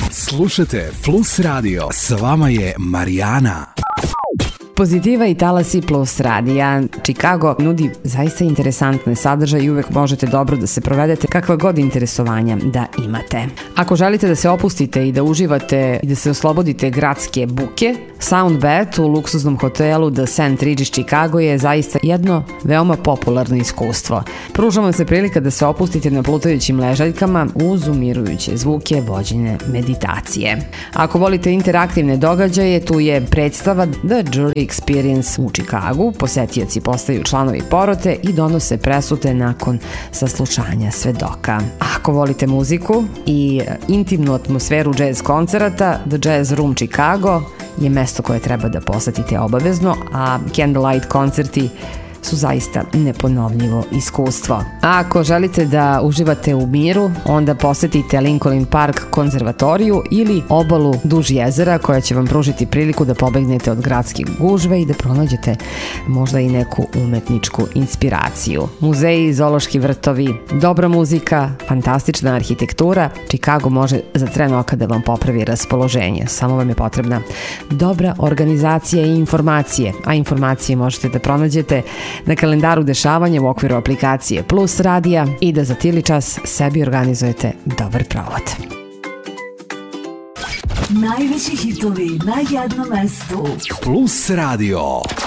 Slušajte Plus Radio, s vama je Marijana. Pozitiva i Talasi Plus radija. Chicago nudi zaista interesantne sadržaje i uvek možete dobro da se provedete kakva god interesovanja da imate. Ako želite da se opustite i da uživate i da se oslobodite gradske buke, Soundbat u luksuznom hotelu The St. Regis Chicago je zaista jedno veoma popularno iskustvo. Pruža vam se prilika da se opustite na plutajućim ležaljkama uz umirujuće zvuke vođene meditacije. Ako volite interaktivne događaje, tu je predstava The Jury Experience u Chicagu. Posetioci postaju članovi porote i donose presude nakon saslušanja svedoka. Ako volite muziku i intimnu atmosferu jazz koncerata, The Jazz Room Chicago je mesto koje treba da posetite obavezno, a Candlelight koncerti su zaista neponovljivo iskustvo. A ako želite da uživate u miru, onda posetite Lincoln Park konzervatoriju ili obalu duž jezera koja će vam pružiti priliku da pobegnete od gradskih gužve i da pronađete možda i neku umetničku inspiraciju. Muzeji, zoološki vrtovi, dobra muzika, fantastična arhitektura. Chicago može za tren oka da vam popravi raspoloženje. Samo vam je potrebna dobra organizacija i informacije, a informacije možete da pronađete na kalendaru dešavanja u okviru aplikacije Plus radija i da za tili čas sebi organizujete dobar provod. Najveći hitovi na jednom mestu. Plus Radio.